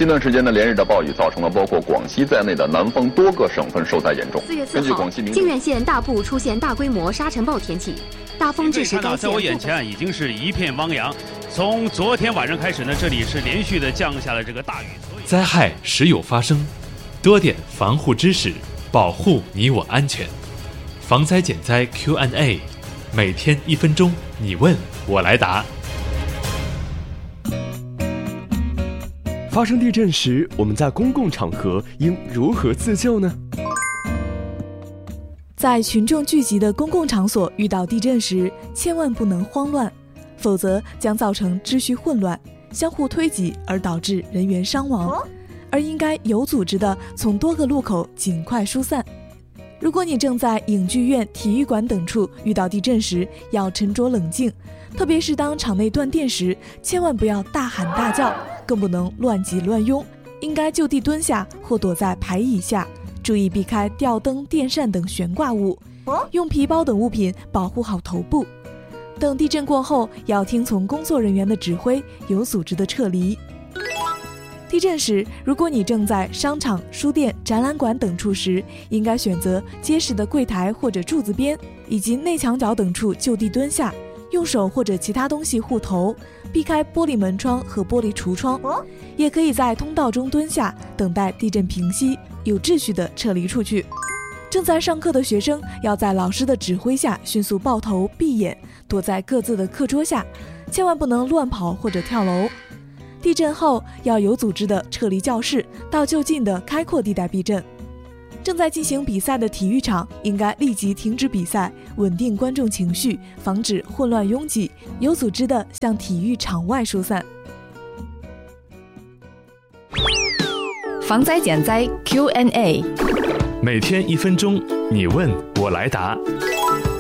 近段时间的连日的暴雨，造成了包括广西在内的南方多个省份受灾严重。 4月4号，靖远县大部出现大规模沙尘暴天气，大风致使该县。 在我眼前已经是一片汪洋。从昨天晚上开始呢，这里是连续的降下了这个大雨。 灾害时有发生，多点防护知识，保护你我安全。防灾减灾 Q&A， 每天1分钟，你问我来答。 发生地震时，我们在公共场合应如何自救呢？ 在群众聚集的公共场所遇到地震时，千万不能慌乱，否则将造成秩序混乱，相互推挤而导致人员伤亡，而应该有组织地从多个路口尽快疏散。如果你正在影剧院、体育馆等处遇到地震时，要沉着冷静，特别是当场内断电时，千万不要大喊大叫，更不能乱挤乱拥，应该就地蹲下或躲在排椅下，注意避开吊灯、电扇等悬挂物，用皮包等物品保护好头部。等地震过后，要听从工作人员的指挥，有组织的撤离。地震时，如果你正在商场、书店、展览馆等处时，应该选择结实的柜台或者柱子边，以及内墙角等处就地蹲下，用手或者其他东西护头，避开玻璃门窗和玻璃橱窗，也可以在通道中蹲下，等待地震平息，有秩序地撤离出去。正在上课的学生要在老师的指挥下迅速抱头闭眼，躲在各自的课桌下，千万不能乱跑或者跳楼。地震后要有组织地撤离教室，到就近的开阔地带避震。正在进行比赛的体育场应该立即停止比赛，稳定观众情绪，防止混乱拥挤，有组织地向体育场外疏散。 防灾减灾 Q&A， 每天1分钟，你问我来答。